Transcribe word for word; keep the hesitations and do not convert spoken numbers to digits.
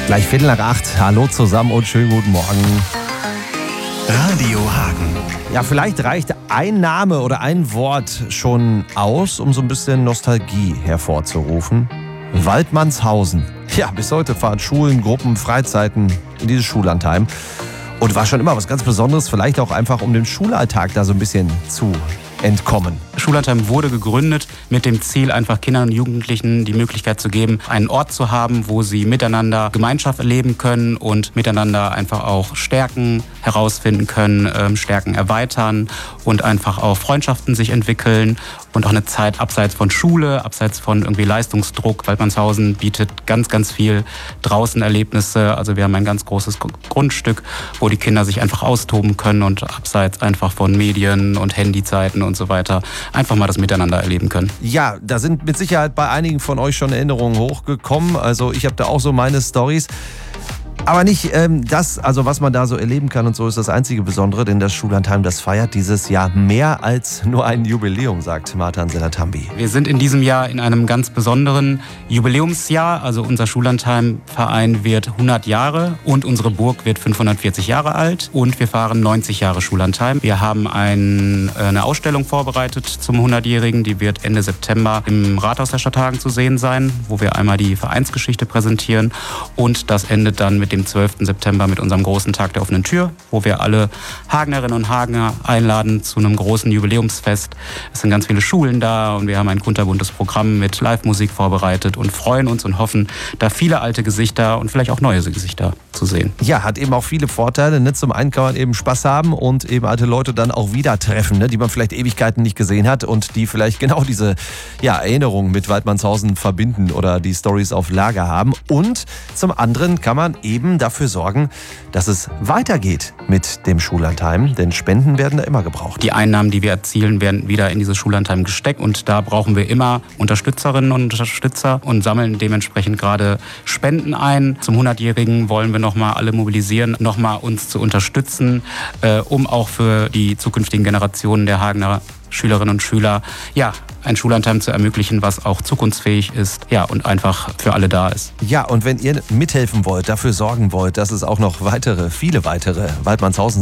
Gleich Viertel nach acht. Hallo zusammen und schönen guten Morgen. Radio Hagen. Ja, vielleicht reicht ein Name oder ein Wort schon aus, um so ein bisschen Nostalgie hervorzurufen. Waldmannshausen. Ja, bis heute fahren Schulen, Gruppen, Freizeiten in dieses Schullandheim. Und war schon immer was ganz Besonderes, vielleicht auch einfach, um dem Schulalltag da so ein bisschen zu entkommen. Schullandheim wurde gegründet mit dem Ziel, einfach Kindern und Jugendlichen die Möglichkeit zu geben, einen Ort zu haben, wo sie miteinander Gemeinschaft erleben können und miteinander einfach auch Stärken herausfinden können, ähm, Stärken erweitern und einfach auch Freundschaften sich entwickeln und auch eine Zeit abseits von Schule, abseits von irgendwie Leistungsdruck. Waldmannshausen bietet ganz, ganz viel draußen Erlebnisse. Also wir haben ein ganz großes Grundstück, wo die Kinder sich einfach austoben können und abseits einfach von Medien und Handyzeiten und so weiter einfach mal das Miteinander erleben können. Ja, da sind mit Sicherheit bei einigen von euch schon Erinnerungen hochgekommen. Also ich habe da auch so meine Storys. Aber nicht ähm, das, also was man da so erleben kann und so, ist das einzige Besondere, denn das Schullandheim, das feiert dieses Jahr mehr als nur ein Jubiläum, sagt Martin Selatambi. Wir sind in diesem Jahr in einem ganz besonderen Jubiläumsjahr. Also unser Schullandheim-Verein wird hundert Jahre und unsere Burg wird fünfhundertvierzig Jahre alt und wir fahren neunzig Jahre Schullandheim. Wir haben ein, eine Ausstellung vorbereitet zum hundertjährigen, die wird Ende September im Rathaus der Stadt Hagen zu sehen sein, wo wir einmal die Vereinsgeschichte präsentieren und das endet dann mit dem zwölften September mit unserem großen Tag der offenen Tür, wo wir alle Hagenerinnen und Hagener einladen zu einem großen Jubiläumsfest. Es sind ganz viele Schulen da und wir haben ein kunterbuntes Programm mit Live-Musik vorbereitet und freuen uns und hoffen, da viele alte Gesichter und vielleicht auch neue Gesichter zu sehen. Ja, hat eben auch viele Vorteile. Ne? Zum einen kann man eben Spaß haben und eben alte Leute dann auch wieder treffen, ne? Die man vielleicht Ewigkeiten nicht gesehen hat und die vielleicht genau diese ja, Erinnerungen mit Waldmannshausen verbinden oder die Storys auf Lager haben. Und zum anderen kann man eben dafür sorgen, dass es weitergeht mit dem Schullandheim, denn Spenden werden da immer gebraucht. Die Einnahmen, die wir erzielen, werden wieder in dieses Schullandheim gesteckt und da brauchen wir immer Unterstützerinnen und Unterstützer und sammeln dementsprechend gerade Spenden ein. Zum hundertjährigen wollen wir nochmal alle mobilisieren, nochmal uns zu unterstützen, äh, um auch für die zukünftigen Generationen der Hagener Schülerinnen und Schüler, ja, ein Schullandheim zu ermöglichen, was auch zukunftsfähig ist, ja, und einfach für alle da ist. Ja, und wenn ihr mithelfen wollt, dafür sorgen wollt, dass es auch noch weitere, viele weitere Waldmannshausen